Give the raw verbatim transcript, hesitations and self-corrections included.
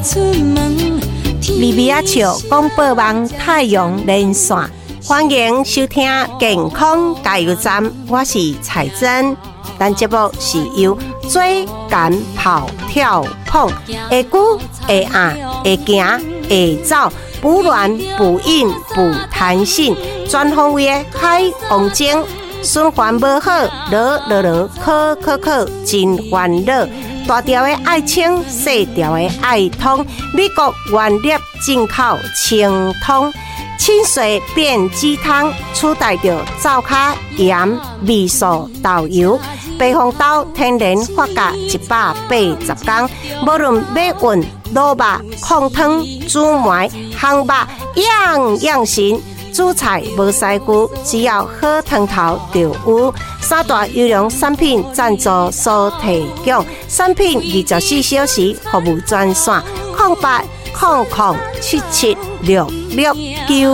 米米亚笑广播网太阳连线，欢迎收听健康加油站，我是彩珍。咱节目是由追赶跑跳碰，会久会硬会行会走，补卵补阴补弹性，全方位的海王精，循环无好，落落落考考考真烦恼。大条的爱清，细条的爱通，美国原粒进口清通，清水变鸡汤，取代着灶卡盐、味素、豆油。白红豆天然发酵一百八十天，无论要运、卤肉、控汤、煮糜、烘肉，样样行。煮菜无师具，只要好汤头就有。三大优良产品赞助所提供，产品二十四小时服务专线：空八空空七七六六九。